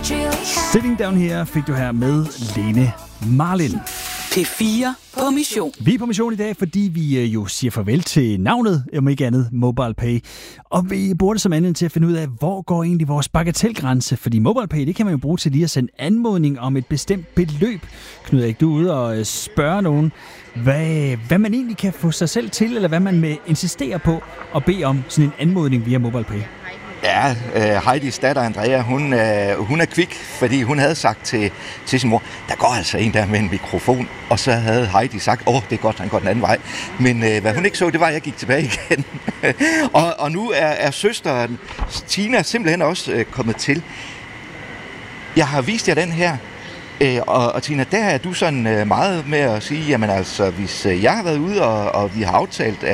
Sitting Down Here fik du her med Lene Marlin. P4 på mission. Vi er på mission i dag, fordi vi jo siger farvel til navnet, om ikke andet, MobilePay. Og vi bruger det som anledning til at finde ud af, hvor går egentlig vores bagatelgrænse? Fordi MobilePay, det kan man jo bruge til lige at sende anmodning om et bestemt beløb. Knud Erik, du er ude og spørge nogen, hvad man egentlig kan få sig selv til, eller hvad man insisterer på at bede om sådan en anmodning via MobilePay. Ja, Heidis datter Andrea, hun er kvik, fordi hun havde sagt til sin mor, der går altså en der med en mikrofon, og så havde Heidi sagt, det er godt, han går den anden vej. Men hvad hun ikke så, det var, at jeg gik tilbage igen. og nu er søsteren Tina simpelthen også kommet til. Jeg har vist jer den her, og Tina, der er du sådan meget med at sige, jamen altså, hvis jeg har været ude, og vi har aftalt,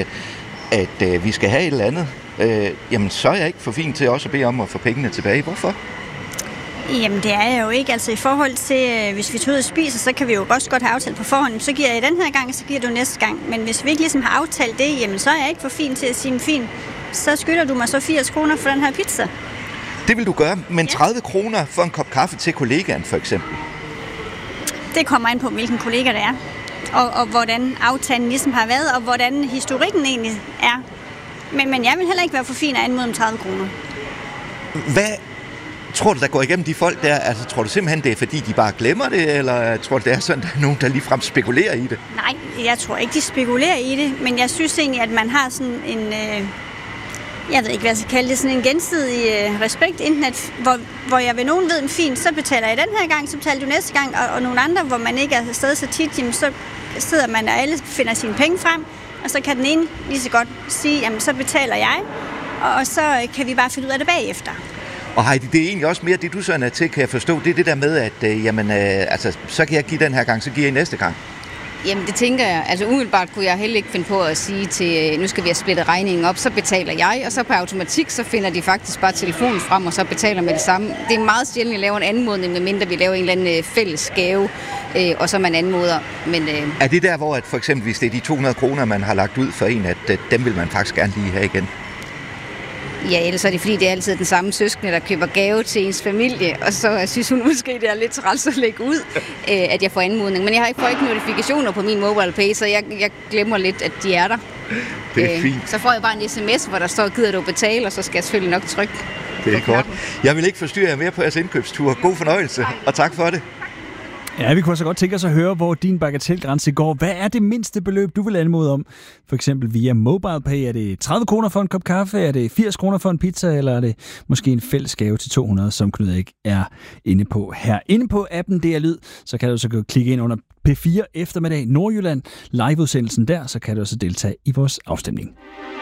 at vi skal have et eller andet, jamen så er jeg ikke for fin til også at bede om at få pengene tilbage. Hvorfor? Jamen det er jeg jo ikke. Altså i forhold til, hvis vi tager ud og spiser, så kan vi jo også godt have aftalt på forhånd. Så giver jeg den her gang, så giver du næste gang. Men hvis vi ikke ligesom har aftalt det, jamen så er jeg ikke for fin til at sige, fin, så skylder du mig så 80 kroner for den her pizza. Det vil du gøre, men 30 kroner for en kop kaffe til kollegaen for eksempel? Det kommer an på, hvilken kollega det er. Og hvordan aftalen ligesom har været, og hvordan historikken egentlig er. Men jeg vil heller ikke være for fin at anmode om 30 kroner. Hvad tror du, der går igennem de folk der? Altså, tror du simpelthen, det er fordi, de bare glemmer det? Eller tror du, det er sådan, der er nogen, der ligefrem spekulerer i det? Nej, jeg tror ikke, de spekulerer i det. Men jeg synes egentlig, at man har sådan en... jeg ved ikke, hvad jeg skal kalde det. Sådan en gensidig respekt. Enten at, hvor jeg ved nogen ved en fin, så betaler jeg den her gang, så betaler du næste gang. Og nogle andre, hvor man ikke er afsted så tit, jamen, så sidder man, og alle finder sine penge frem. Og så kan den ene lige så godt sige, jamen så betaler jeg, og så kan vi bare finde ud af det bagefter. Og Heidi, det er egentlig også mere det, du sådan er til, kan jeg forstå. Det er det der med, at altså, så kan jeg give den her gang, så giver jeg næste gang. Jamen det tænker jeg. Altså umiddelbart kunne jeg heller ikke finde på at sige til, nu skal vi have splittet regningen op, så betaler jeg, og så på automatik, så finder de faktisk bare telefonen frem, og så betaler med det samme. Det er meget sjældent, at jeg laver en anmodning, medmindre vi laver en eller anden fælles gave, og så man anmoder. Men, er det der, hvor at for eksempel, hvis det er de 200 kroner, man har lagt ud for en, at dem vil man faktisk gerne lige have igen? Ja, ellers er det fordi, det er altid den samme søskende, der køber gave til ens familie, og så synes hun måske, det er lidt træls at lægge ud, at jeg får anmodning. Men jeg får ikke notifikationer på min MobilePay, så jeg glemmer lidt, at de er der. Det er fint. Så får jeg bare en sms, hvor der står, gider du betale, og så skal jeg selvfølgelig nok trykke. Det er godt. Jeg vil ikke forstyrre jer mere på jeres indkøbstur. God fornøjelse, og tak for det. Ja, vi kunne så godt tænke os at høre, hvor din bagatelgrænse går. Hvad er det mindste beløb, du vil anmode om? For eksempel via MobilePay. Er det 30 kroner for en kop kaffe? Er det 80 kroner for en pizza? Eller er det måske en fælles gave til 200, som Knud Erik er inde på her? Inde på appen DR Lyd, så kan du så klikke ind under P4 eftermiddag Nordjylland. Liveudsendelsen der, så kan du også deltage i vores afstemning.